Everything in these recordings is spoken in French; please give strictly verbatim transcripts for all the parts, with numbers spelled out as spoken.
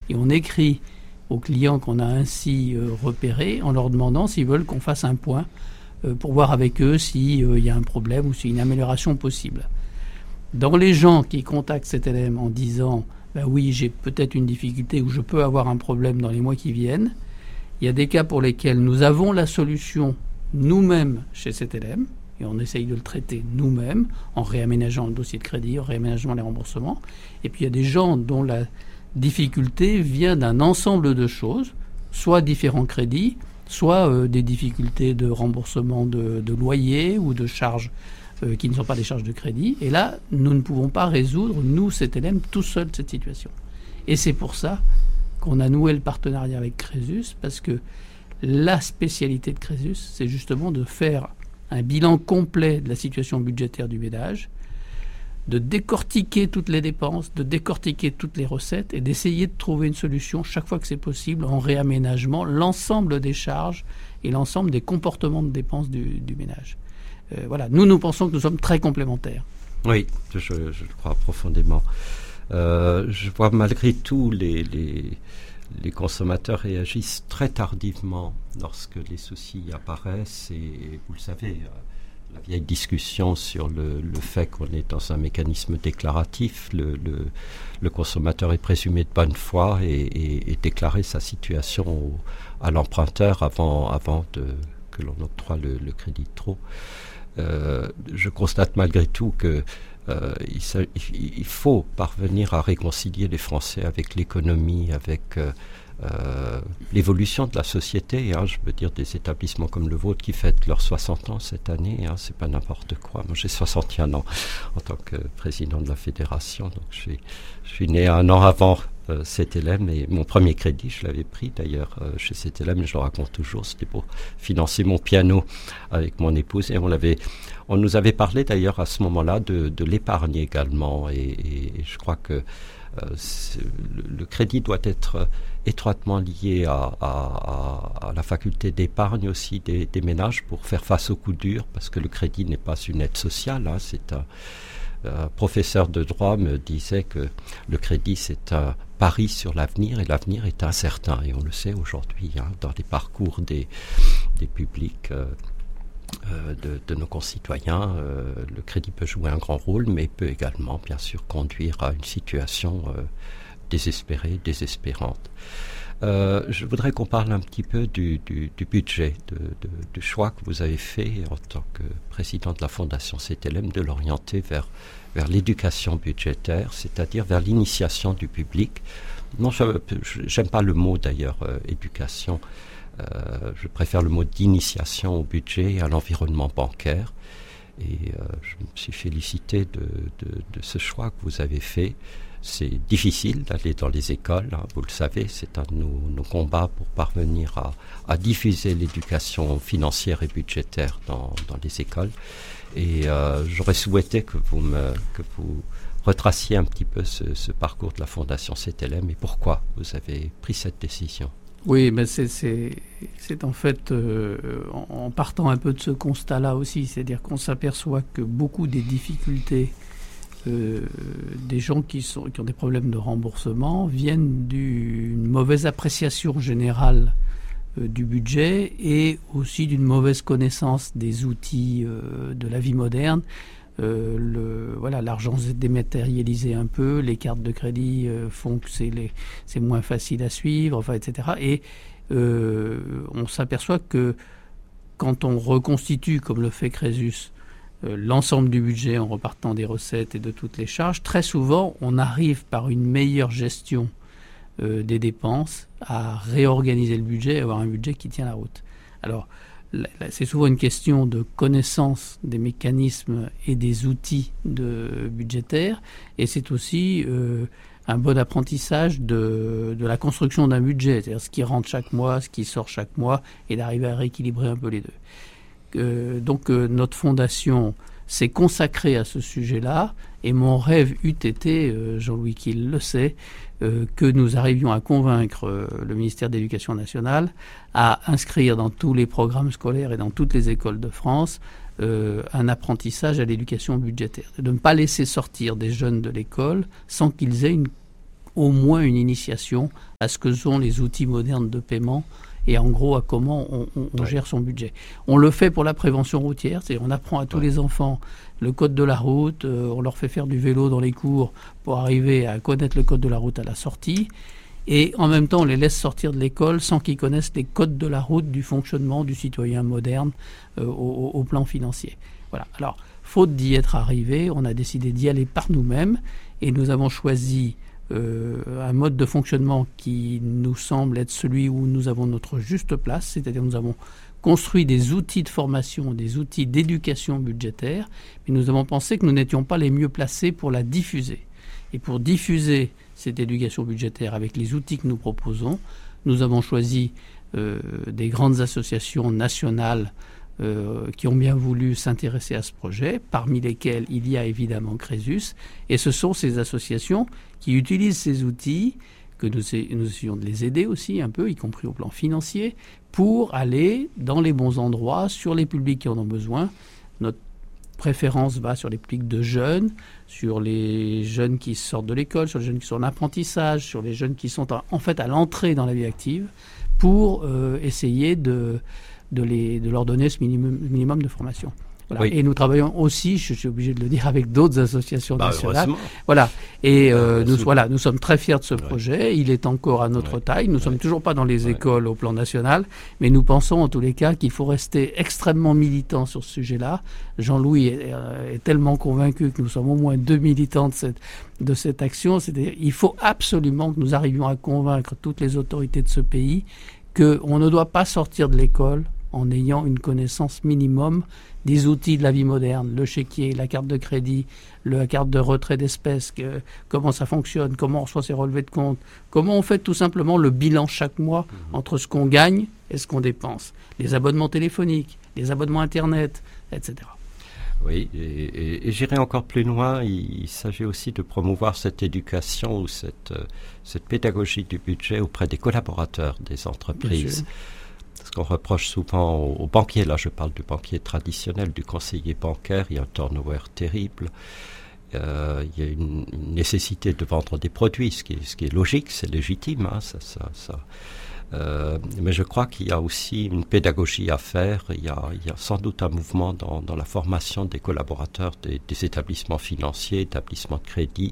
et on écrit aux clients qu'on a ainsi euh, repérés en leur demandant s'ils veulent qu'on fasse un point euh, pour voir avec eux s'il euh, y a un problème ou s'il y a une amélioration possible. Dans les gens qui contactent C T L M en disant ben oui, j'ai peut-être une difficulté ou je peux avoir un problème dans les mois qui viennent, il y a des cas pour lesquels nous avons la solution nous-mêmes chez C T L M et on essaye de le traiter nous-mêmes en réaménageant le dossier de crédit, en réaménageant les remboursements. Et puis il y a des gens dont la difficulté vient d'un ensemble de choses, soit différents crédits, soit euh, des difficultés de remboursement de, de loyer ou de charges euh, qui ne sont pas des charges de crédit. Et là, nous ne pouvons pas résoudre, nous, C T L M, tout seuls cette situation. Et c'est pour ça qu'on a noué le partenariat avec Crésus, parce que la spécialité de Crésus, c'est justement de faire un bilan complet de la situation budgétaire du ménage, de décortiquer toutes les dépenses, de décortiquer toutes les recettes et d'essayer de trouver une solution chaque fois que c'est possible en réaménagement, l'ensemble des charges et l'ensemble des comportements de dépenses du, du ménage. Euh, voilà, nous, nous pensons que nous sommes très complémentaires. Oui, je, je le crois profondément. Euh, je vois malgré tout les... les... Les consommateurs réagissent très tardivement lorsque les soucis apparaissent et vous le savez, la vieille discussion sur le, le fait qu'on est dans un mécanisme déclaratif, le, le, le consommateur est présumé de bonne foi et, et, et déclarer sa situation au, à l'emprunteur avant, avant de, que l'on octroie le, le crédit de trop. Euh, je constate malgré tout que Euh, il, il faut parvenir à réconcilier les Français avec l'économie, avec euh, euh, l'évolution de la société. Hein, je veux dire, des établissements comme le vôtre qui fêtent leurs soixante ans cette année, hein, c'est pas n'importe quoi. Moi, j'ai soixante et un ans en tant que président de la fédération. Donc, je suis, je suis né un an avant euh, C T L M et mon premier crédit, je l'avais pris d'ailleurs euh, chez C T L M, je le raconte toujours, c'était pour financer mon piano avec mon épouse et on l'avait... On nous avait parlé d'ailleurs à ce moment-là de, de l'épargne également et, et, et je crois que euh, le, le crédit doit être étroitement lié à, à, à la faculté d'épargne aussi des, des ménages pour faire face aux coups durs parce que le crédit n'est pas une aide sociale, hein, c'est un, un professeur de droit me disait que le crédit c'est un pari sur l'avenir et l'avenir est incertain et on le sait aujourd'hui hein, dans les parcours des, des publics euh, Euh, de, de nos concitoyens, euh, le crédit peut jouer un grand rôle, mais peut également, bien sûr, conduire à une situation euh, désespérée, désespérante. Euh, je voudrais qu'on parle un petit peu du, du, du budget, de, de, du choix que vous avez fait en tant que président de la Fondation C T L M de l'orienter vers, vers l'éducation budgétaire, c'est-à-dire vers l'initiation du public. Non, je n'aime pas le mot d'ailleurs, euh, éducation. Euh, je préfère le mot d'initiation au budget et à l'environnement bancaire. Et euh, je me suis félicité de, de, de ce choix que vous avez fait. C'est difficile d'aller dans les écoles, hein, vous le savez, c'est un de nos, nos combats pour parvenir à, à diffuser l'éducation financière et budgétaire dans, dans les écoles. Et euh, j'aurais souhaité que vous, me, que vous retraciez un petit peu ce, ce parcours de la Fondation C T L M et pourquoi vous avez pris cette décision. Oui, mais c'est, c'est, c'est en fait euh, en, en partant un peu de ce constat-là aussi, c'est-à-dire qu'on s'aperçoit que beaucoup des difficultés euh, des gens qui, sont, qui ont des problèmes de remboursement viennent d'une mauvaise appréciation générale euh, du budget et aussi d'une mauvaise connaissance des outils euh, de la vie moderne. Euh, le, voilà, l'argent s'est dématérialisé un peu, les cartes de crédit euh, font que c'est, les, c'est moins facile à suivre, enfin, et cetera. Et euh, on s'aperçoit que quand on reconstitue, comme le fait Crésus, euh, l'ensemble du budget en repartant des recettes et de toutes les charges, très souvent, on arrive par une meilleure gestion euh, des dépenses à réorganiser le budget et avoir un budget qui tient la route. Alors, c'est souvent une question de connaissance des mécanismes et des outils de, budgétaires et c'est aussi euh, un bon apprentissage de, de la construction d'un budget, c'est-à-dire ce qui rentre chaque mois, ce qui sort chaque mois et d'arriver à rééquilibrer un peu les deux. Euh, donc euh, notre fondation s'est consacrée à ce sujet-là et mon rêve eût été, euh, Jean-Louis Kiel le sait, Euh, que nous arrivions à convaincre euh, le ministère de l'Éducation nationale à inscrire dans tous les programmes scolaires et dans toutes les écoles de France euh, un apprentissage à l'éducation budgétaire, de ne pas laisser sortir des jeunes de l'école sans qu'ils aient une, au moins une initiation à ce que sont les outils modernes de paiement et en gros à comment on, on, on ouais. gère son budget. On le fait pour la prévention routière, c'est on apprend à tous ouais. les enfants le code de la route, euh, on leur fait faire du vélo dans les cours pour arriver à connaître le code de la route à la sortie. Et en même temps, on les laisse sortir de l'école sans qu'ils connaissent les codes de la route du fonctionnement du citoyen moderne euh, au, au plan financier. Voilà. Alors, faute d'y être arrivé, on a décidé d'y aller par nous-mêmes et nous avons choisi euh, un mode de fonctionnement qui nous semble être celui où nous avons notre juste place, c'est-à-dire nous avons construit des outils de formation, des outils d'éducation budgétaire, mais nous avons pensé que nous n'étions pas les mieux placés pour la diffuser. Et pour diffuser cette éducation budgétaire avec les outils que nous proposons, nous avons choisi euh, des grandes associations nationales euh, qui ont bien voulu s'intéresser à ce projet, parmi lesquelles il y a évidemment Crésus. Et ce sont ces associations qui utilisent ces outils, que nous, nous essayons de les aider aussi un peu, y compris au plan financier, pour aller dans les bons endroits, sur les publics qui en ont besoin. Notre préférence va sur les publics de jeunes, sur les jeunes qui sortent de l'école, sur les jeunes qui sont en apprentissage, sur les jeunes qui sont en, en fait à l'entrée dans la vie active, pour euh, essayer de, de, les, de leur donner ce minimum, minimum de formation. Voilà. Oui. Et nous travaillons aussi, je suis obligé de le dire, avec d'autres associations bah, nationales. Voilà. Et euh, nous, voilà, nous sommes très fiers de ce projet. Ouais. Il est encore à notre ouais. taille. Nous ne ouais. sommes toujours pas dans les ouais. écoles au plan national, mais nous pensons en tous les cas qu'il faut rester extrêmement militant sur ce sujet-là. Jean-Louis est, euh, est tellement convaincu que nous sommes au moins deux militants de cette, de cette action. C'est-à-dire il faut absolument que nous arrivions à convaincre toutes les autorités de ce pays qu'on ne doit pas sortir de l'école en ayant une connaissance minimum des outils de la vie moderne, le chéquier, la carte de crédit, la carte de retrait d'espèces, que, comment ça fonctionne, comment on reçoit ses relevés de compte, comment on fait tout simplement le bilan chaque mois mmh. entre ce qu'on gagne et ce qu'on dépense, les abonnements téléphoniques, les abonnements Internet, et cetera. Oui, et, et, et j'irai encore plus loin, il, il s'agit aussi de promouvoir cette éducation ou cette, cette pédagogie du budget auprès des collaborateurs des entreprises. Ce qu'on reproche souvent aux, aux banquiers, là je parle du banquier traditionnel, du conseiller bancaire, il y a un turnover terrible, euh, il y a une, une nécessité de vendre des produits, ce qui est, ce qui est logique, c'est légitime, hein, ça, ça, ça. Euh, mais je crois qu'il y a aussi une pédagogie à faire, il y a, il y a sans doute un mouvement dans, dans la formation des collaborateurs des, des établissements financiers, établissements de crédit,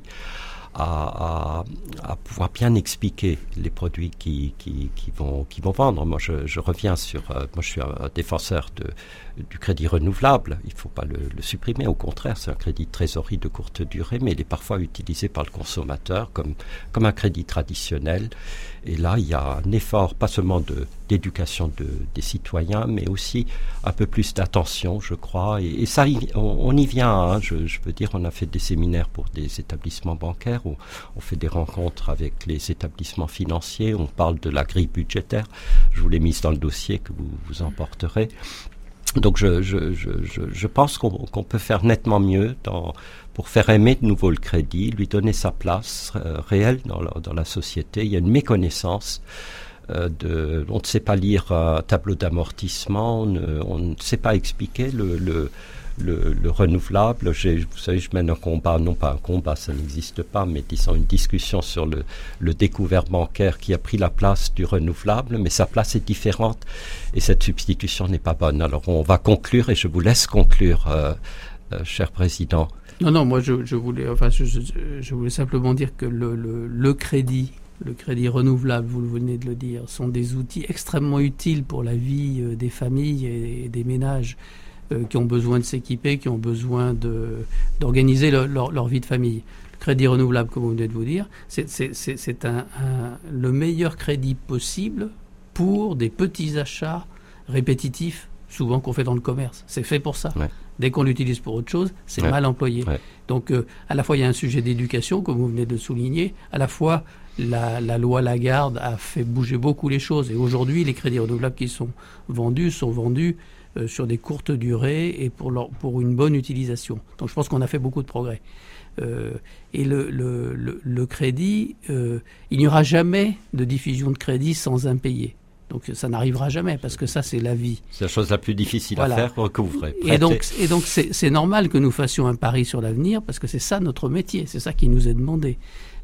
À, à, à pouvoir bien expliquer les produits qui, qui, qui, vont, qui vont vendre. Moi, je, je reviens sur... Euh, moi, je suis un défenseur de, du crédit renouvelable. Il ne faut pas le, le supprimer. Au contraire, c'est un crédit de trésorerie de courte durée, mais il est parfois utilisé par le consommateur comme, comme un crédit traditionnel. Et là, il y a un effort, pas seulement de, d'éducation de, des citoyens, mais aussi un peu plus d'attention, je crois. Et, et ça, on, on y vient. Hein. Je, je veux dire, on a fait des séminaires pour des établissements bancaires, où on fait des rencontres avec les établissements financiers, on parle de la grille budgétaire. Je vous l'ai mise dans le dossier que vous, vous emporterez. Donc je, je, je, je, je pense qu'on, qu'on peut faire nettement mieux dans, pour faire aimer de nouveau le crédit, lui donner sa place euh, réelle dans la, dans la société. Il y a une méconnaissance. Euh, de, on ne sait pas lire un tableau d'amortissement, on ne, on ne sait pas expliquer le, le, le, le renouvelable. J'ai, vous savez, je mène un combat, non pas un combat, ça n'existe pas, mais disons une discussion sur le, le découvert bancaire qui a pris la place du renouvelable, mais sa place est différente et cette substitution n'est pas bonne. Alors on va conclure et je vous laisse conclure, euh, euh, cher président. Non, non, moi je, je, voulais, enfin, je, je, je voulais simplement dire que le, le, le crédit, le crédit renouvelable, vous venez de le dire, sont des outils extrêmement utiles pour la vie euh, des familles et, et des ménages euh, qui ont besoin de s'équiper, qui ont besoin de, d'organiser le, leur, leur vie de famille. Le crédit renouvelable, comme vous venez de vous dire, c'est, c'est, c'est, c'est un, un, le meilleur crédit possible pour des petits achats répétitifs, souvent qu'on fait dans le commerce. C'est fait pour ça. Ouais. Dès qu'on l'utilise pour autre chose, c'est ouais. mal employé. Ouais. Donc, euh, à la fois, il y a un sujet d'éducation, comme vous venez de le souligner, à la fois, La, la loi Lagarde a fait bouger beaucoup les choses. Et aujourd'hui, les crédits renouvelables qui sont vendus sont vendus euh, sur des courtes durées et pour, leur, pour une bonne utilisation. Donc je pense qu'on a fait beaucoup de progrès. Euh, et le, le, le, le crédit, euh, il n'y aura jamais de diffusion de crédit sans impayé. Donc ça n'arrivera jamais parce que ça, c'est la vie. C'est la chose la plus difficile voilà. à faire que vous ferez. Et donc, et donc c'est, c'est normal que nous fassions un pari sur l'avenir parce que c'est ça notre métier, c'est ça qui nous est demandé.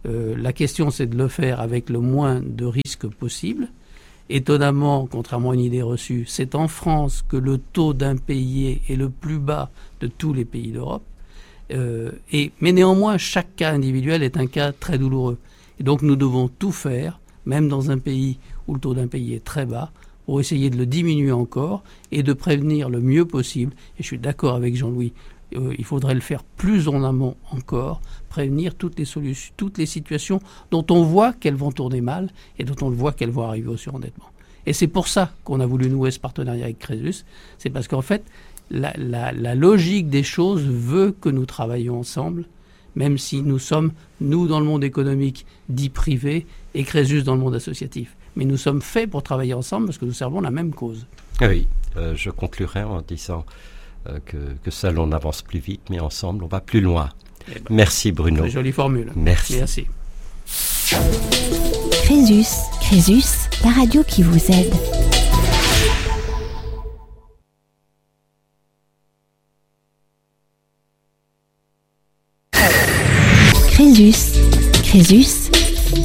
Euh, la question, c'est de le faire avec le moins de risques possible. Étonnamment, contrairement à une idée reçue, c'est en France que le taux d'impayés est le plus bas de tous les pays d'Europe. Euh, et, mais néanmoins, chaque cas individuel est un cas très douloureux. Et donc nous devons tout faire, même dans un pays où le taux d'impayés est très bas, pour essayer de le diminuer encore et de prévenir le mieux possible. Et je suis d'accord avec Jean-Louis, euh, il faudrait le faire plus en amont encore, prévenir toutes les solutions, toutes les situations dont on voit qu'elles vont tourner mal et dont on voit qu'elles vont arriver au surendettement. Et c'est pour ça qu'on a voulu nouer ce partenariat avec Crésus. C'est parce qu'en fait, la, la, la logique des choses veut que nous travaillions ensemble, même si nous sommes, nous, dans le monde économique dit privé, et Crésus dans le monde associatif. Mais nous sommes faits pour travailler ensemble parce que nous servons la même cause. Oui, euh, je conclurai en disant euh, que, que seul on avance plus vite, mais ensemble on va plus loin. Eh ben, merci Bruno. Très jolie formule. Merci. Merci. Crésus, Crésus, la radio qui vous aide. Crésus, Crésus,